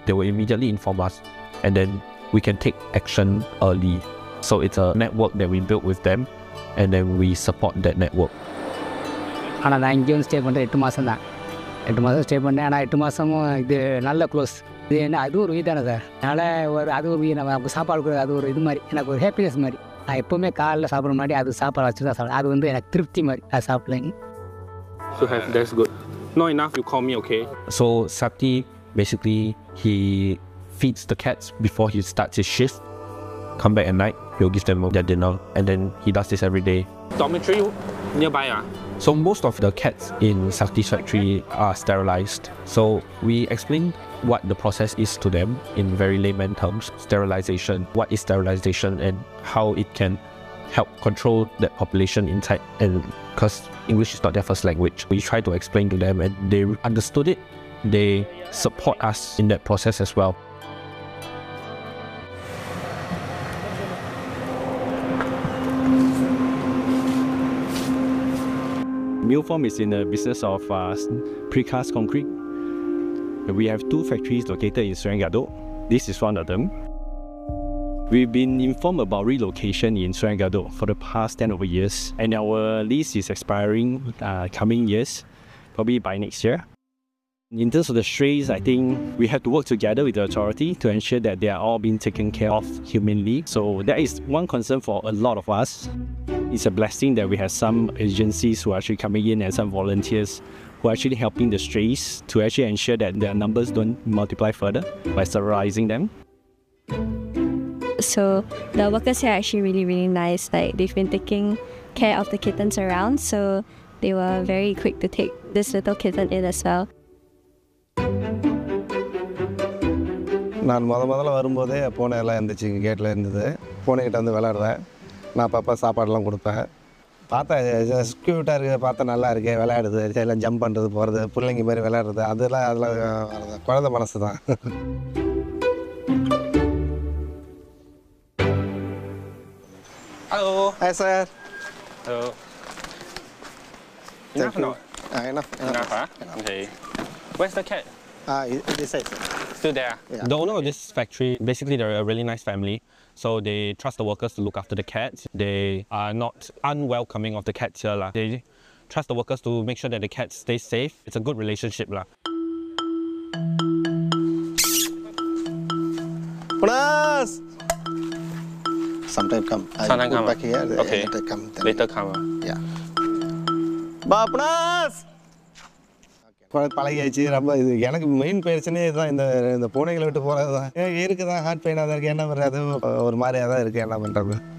they will immediately inform us, and then we can take action early. So it's a network that we built with them, and then we support that network. ஆனால் நான் இங்கே வந்து stay பண்ணுறேன் 8 மாதம் தான். 8 மாதம் stay பண்ணேன். ஆனால் 8 மாதமும் இது நல்ல க்ளோஸ். இது என்ன அது ஒரு உயிர் தானே சார். அதனால் அது ஒரு நம்ம சாப்பாடு கொடுக்குறது அது ஒரு இது மாதிரி எனக்கு ஒரு ஹாப்பினஸ் மாதிரி. நான் எப்போவுமே காலையில் சாப்பிட்ற முன்னாடி அது சாப்பாடு வச்சு தான் சாப்பிடுவேன். அது வந்து எனக்கு திருப்தி மாதிரி அது சாப்பிட்லைங்க. So that's good. Not enough, you call me, okay? So Sakti, basically, he feeds the cats before he starts his shift. Come back at night, he'll give them their dinner, and then he does this every day. Dormitory nearby, So most of the cats in Sakti's factory are sterilized. So we explain what the process is to them in very layman terms. Sterilization, what is sterilization, and how it can help control that population inside. And because English is not their first language, we try to explain to them, and they understood it. They support us in that process as well. Milform is in the business of precast concrete. We have 2 factories located in Surengadok. This is one of them. We've been informed about relocation in Surengadok for the past 10 over years, and our lease is expiring coming years, probably by next year. In terms of the strays, I think we have to work together with the authority to ensure that they are all being taken care of humanly. So that is one concern for a lot of us. It's a blessing that we have some agencies who are actually coming in and some volunteers who are actually helping the strays to actually ensure that their numbers don't multiply further by sterilizing them. So the workers here are actually really, really nice. Like they've been taking care of the kittens around, so they were very quick to take this little kitten in as well. நான் முதல்ல வரும்போதே பூனை எல்லாம் இருந்துச்சு, இங்கே கேட்டில் இருந்தது. பூனைக்கிட்ட வந்து விளையாடுவேன். நான் அப்பப்போ சாப்பாடெல்லாம் கொடுப்பேன். பார்த்தா க்யூட்டாக இருக்குது, பார்த்தா நல்லா இருக்கு, விளையாடுது, எல்லாம் ஜம்ப் பண்ணுறது போகிறது, பிள்ளைங்க மாதிரி விளையாடுறது, அதெல்லாம் குழந்தை மனசு தான். Hello. Hi sir. Hello. Thank you. Enough, huh? Okay. Where's the cat? This side. Still there? Yeah. The owner of this factory, basically they're a really nice family. So they trust the workers to look after the cats. They are not unwelcoming of the cats here. They trust the workers to make sure that the cats stay safe. It's a good relationship. Punas! Sometime come. Sometime come. Back here. Okay. Later come. Later come. Yeah. Punas! பழகியாச்சு ரொம்ப. இது எனக்கு main பிரச்சனையே இதுதான், இந்த பூனைகளை விட்டு போகிறது தான். இருக்குது தான் ஹார்ட் பெயினாக தான் இருக்குது. என்ன பண்ணுறது, ஒரு மாதிரியாக தான் இருக்குது, என்ன பண்ணுறது.